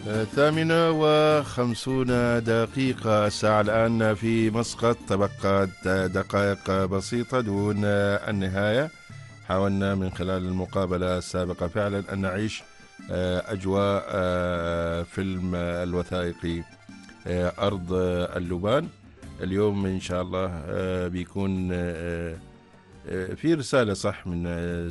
8:50 الساعة الآن في مسقط، تبقى دقائق بسيطة دون النهاية. حاولنا من خلال المقابلة السابقة فعلا أن نعيش أجواء فيلم الوثائقي أرض اللبان. اليوم إن شاء الله بيكون في رسالة صح من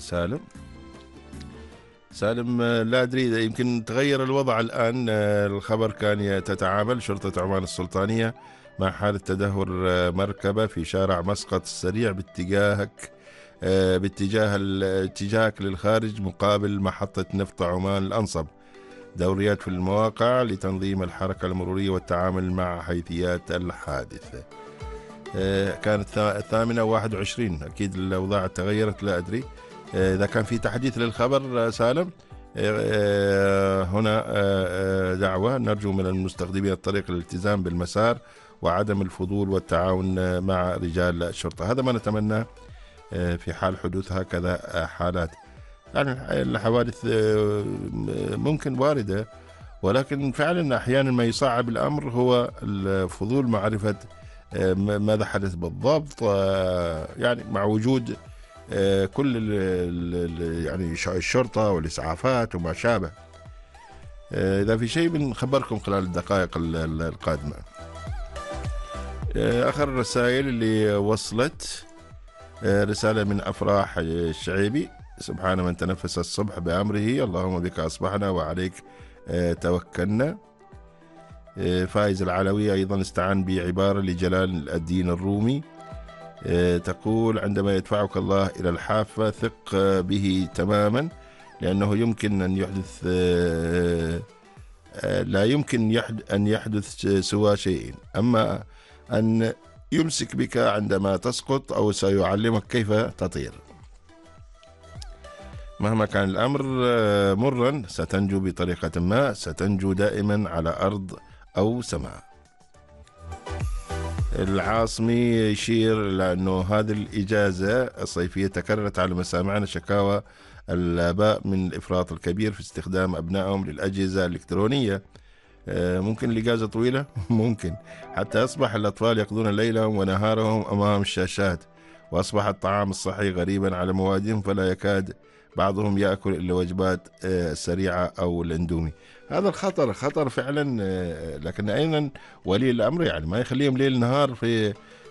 سالم. لا أدري إذا يمكن تغير الوضع الآن. الخبر كان تتعامل شرطة عمان السلطانية مع حالة تدهور مركبة في شارع مسقط السريع اتجاهك للخارج مقابل محطة نفط عمان الأنصب. دوريات في المواقع لتنظيم الحركة المرورية والتعامل مع حيثيات الحادث. كانت 8:21. أكيد الأوضاع تغيرت، لا أدري إذا كان في تحديث للخبر. سالم، هنا دعوة نرجو من المستخدمين الطريق الالتزام بالمسار وعدم الفضول والتعاون مع رجال الشرطة. هذا ما نتمناه في حال حدوث هكذا حالات. يعني الحوادث ممكن واردة، ولكن فعلا أحيانا ما يصعب الأمر هو الفضول معرفة ماذا حدث بالضبط، يعني مع وجود كل يعني الشرطة والإسعافات وما شابه. إذا في شيء بنخبركم خلال الدقائق القادمة. آخر الرسائل اللي وصلت رسالة من أفراح الشعيبي: سبحان من تنفس الصبح بأمره، اللهم بك أصبحنا وعليك توكلنا. فايز العلوي أيضا استعان بعبارة لجلال الدين الرومي تقول: عندما يدفعك الله إلى الحافة ثق به تماما، لأنه يمكن أن يحدث لا يمكن أن يحدث سوى شيء، أما أن يمسك بك عندما تسقط أو سيعلمك كيف تطير. مهما كان الأمر مرا ستنجو بطريقة ما، ستنجو دائما على أرض أو سماء. العاصمي يشير إلى أنه هذه الإجازة الصيفية تكررت على مسامعنا شكاوى الآباء من الإفراط الكبير في استخدام أبنائهم للأجهزة الإلكترونية. ممكن الإجازة طويلة ممكن حتى أصبح الأطفال يقضون ليلهم ونهارهم أمام الشاشات، وأصبح الطعام الصحي غريبا على موادهم، فلا يكاد بعضهم يأكل إلا وجبات سريعة أو الاندومي. هذا الخطر خطر فعلا، لكن أيضا ولي الأمر يعني ما يخليهم ليل نهار في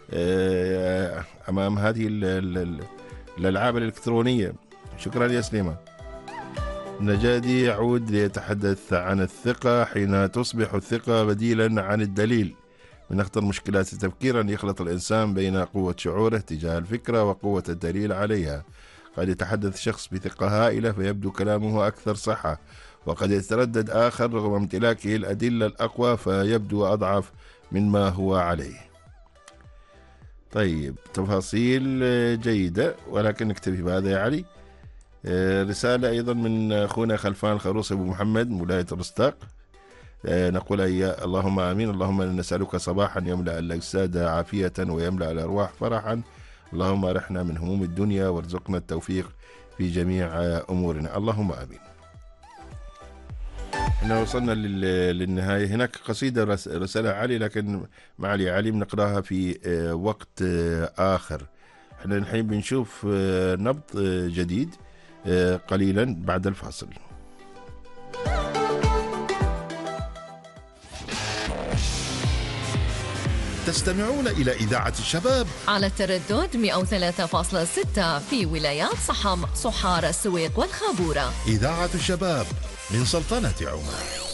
أمام هذه الألعاب الإلكترونية. شكرا يا سليمان. نجادي يعود ليتحدث عن الثقة حين تصبح الثقة بديلا عن الدليل. من أخطر مشكلات التفكير أن يخلط الإنسان بين قوة شعوره تجاه الفكرة وقوة الدليل عليها. قد يتحدث شخص بثقة هائلة فيبدو كلامه أكثر صحة، وقد يتردد آخر رغم امتلاكه الأدلة الأقوى فيبدو أضعف مما هو عليه. طيب، تفاصيل جيدة، ولكن نكتفي بهذا يا علي. رسالة أيضا من أخونا خلفان الخروص أبو محمد من ولاية الرستاق. نقول اللهم آمين. اللهم نسألك صباحا يملأ الأجساد عافية ويملأ الأرواح فرحا. اللهم أرحنا من هموم الدنيا وارزقنا التوفيق في جميع أمورنا. اللهم آمين. احنا وصلنا للنهاية. هناك قصيدة رسالة علي، لكن مع علي بنقراها في وقت آخر. احنا الحين بنشوف نبض جديد قليلا بعد الفاصل. تستمعون إلى إذاعة الشباب على التردد 103.6 في ولايات صحم، صحارى، السويق والخابورة. إذاعة الشباب من سلطنة عمان.